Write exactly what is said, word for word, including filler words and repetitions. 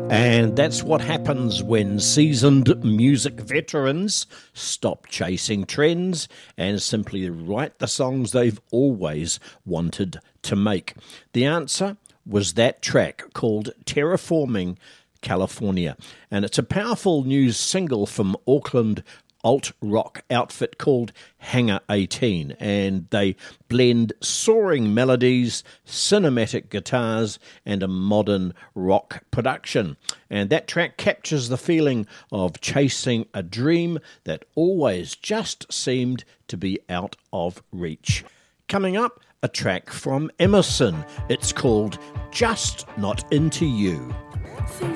And that's what happens when seasoned music veterans stop chasing trends and simply write the songs they've always wanted to make. The answer was that track called Terraforming California. And it's a powerful new single from Auckland alt-rock outfit called Hangar eighteen, and they blend soaring melodies, cinematic guitars, and a modern rock production. And that track captures the feeling of chasing a dream that always just seemed to be out of reach. Coming up, a track from Emerson. It's called Just Not Into You.